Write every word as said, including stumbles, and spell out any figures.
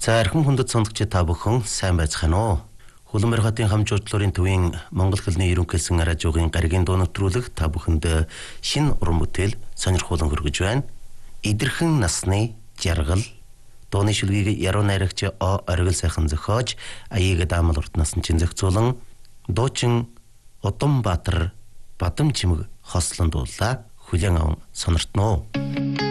За архин хүндэт сондогч та бүхэн сайн байцгаана уу? Хөлбөмбөр хотын хам жуулчлалын төвийн Монгол хэлний ерөнхийлсөн радиогийн гаригийн дуу нэвтрүүлэг та бүхэнд шинэ уран бүтээл сонирхуулан хүргэж байна. Идэрхэн насны жаргал дууны шүлгийг яруу найрагч О Оргил сайхан зохиож, аяыг даамал урт насны чин зохицуулан дуучин Удамбаатар Бадам чимэг хослон дуулаа. Хүлээн аван сониртно.